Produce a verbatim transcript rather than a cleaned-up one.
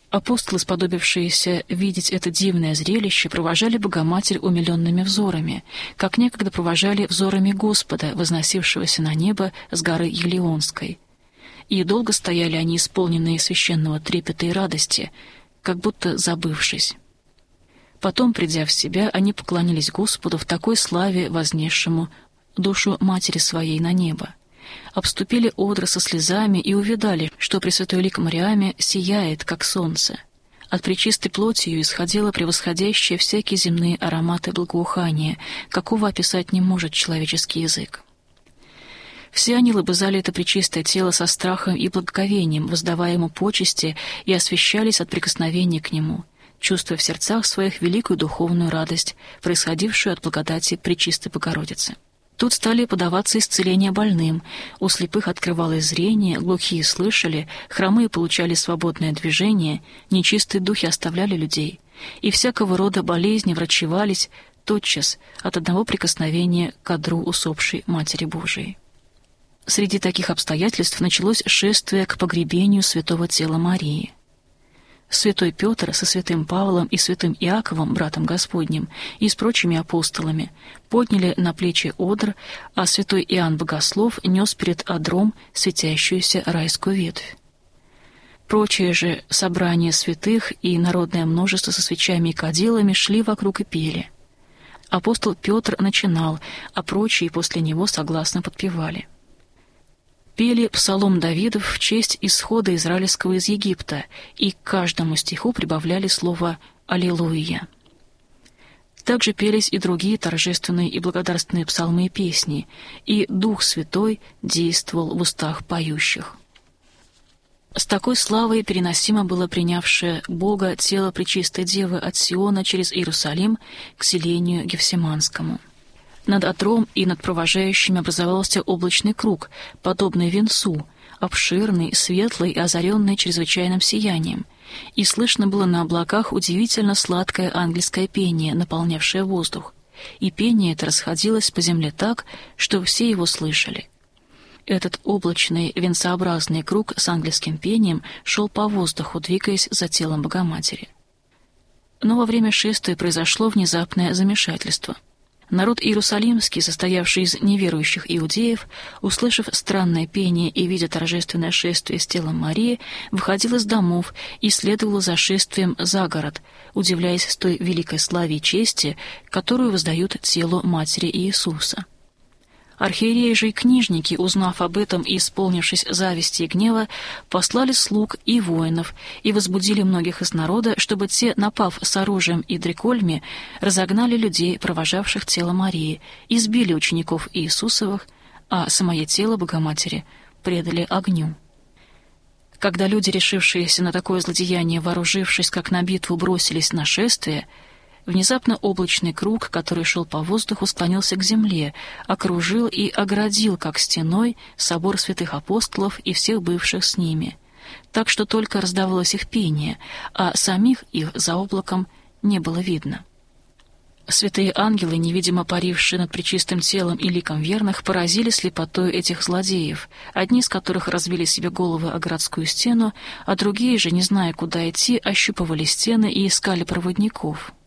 Апостолы, сподобившиеся видеть это дивное зрелище, провожали Богоматерь умиленными взорами, как некогда провожали взорами Господа, возносившегося на небо с горы Елеонской. И долго стояли они, исполненные священного трепета и радости, как будто забывшись. Потом, придя в себя, они поклонились Господу в такой славе, вознесшему душу Матери Своей на небо. Обступили одра со слезами и увидали, что Пресвятой лик Мариаме сияет, как солнце. От пречистой плоти ее исходило превосходящее всякие земные ароматы благоухания, какого описать не может человеческий язык. Все они лобызали это пречистое тело со страхом и благоговением, воздавая ему почести, и освящались от прикосновения к нему, чувствуя в сердцах своих великую духовную радость, происходившую от благодати Пречистой Богородицы. Тут стали подаваться исцеления больным, у слепых открывалось зрение, глухие слышали, хромые получали свободное движение, нечистые духи оставляли людей, и всякого рода болезни врачевались тотчас от одного прикосновения к одру усопшей Матери Божией. Среди таких обстоятельств началось шествие к погребению святого тела Марии. Святой Петр со святым Павлом и святым Иаковом, братом Господним, и с прочими апостолами подняли на плечи одр, а святой Иоанн Богослов нес перед одром светящуюся райскую ветвь. Прочие же собрания святых и народное множество со свечами и кадилами шли вокруг и пели. Апостол Петр начинал, а прочие после него согласно подпевали. Пели псалом Давидов в честь исхода израильского из Египта, и к каждому стиху прибавляли слово «Аллилуйя». Также пелись и другие торжественные и благодарственные псалмы и песни, и Дух Святой действовал в устах поющих. С такой славой переносимо было принявшее Бога тело Пречистой Девы от Сиона через Иерусалим к селению Гефсиманскому. Над одром и над провожающими образовался облачный круг, подобный венцу, обширный, светлый и озаренный чрезвычайным сиянием, и слышно было на облаках удивительно сладкое ангельское пение, наполнявшее воздух, и пение это расходилось по земле так, что все его слышали. Этот облачный венцеобразный круг с ангельским пением шел по воздуху, двигаясь за телом Богоматери. Но во время шествия произошло внезапное замешательство. Народ иерусалимский, состоявший из неверующих иудеев, услышав странное пение и видя торжественное шествие с телом Марии, выходил из домов и следовал за шествием за город, удивляясь той великой славе и чести, которую воздают телу Матери Иисуса. Архиереи же и книжники, узнав об этом и исполнившись зависти и гнева, послали слуг и воинов и возбудили многих из народа, чтобы те, напав с оружием и дрекольми, разогнали людей, провожавших тело Марии, избили учеников Иисусовых, а самое тело Богоматери предали огню. Когда люди, решившиеся на такое злодеяние, вооружившись как на битву, бросились на шествие, внезапно облачный круг, который шел по воздуху, склонился к земле, окружил и оградил, как стеной, собор святых апостолов и всех бывших с ними, так что только раздавалось их пение, а самих их за облаком не было видно. Святые ангелы, невидимо парившие над пречистым телом и ликом верных, поразили слепотой этих злодеев, одни из которых разбили себе головы о городскую стену, а другие же, не зная, куда идти, ощупывали стены и искали проводников.